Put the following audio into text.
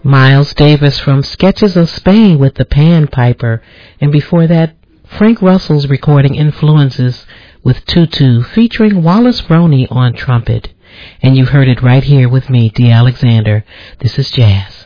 Miles Davis from Sketches of Spain with the Pan Piper, and before that, Frank Russell's recording Influences with Tutu featuring Wallace Roney on trumpet. And you heard it right here with me, Dee Alexander. This is Jazz.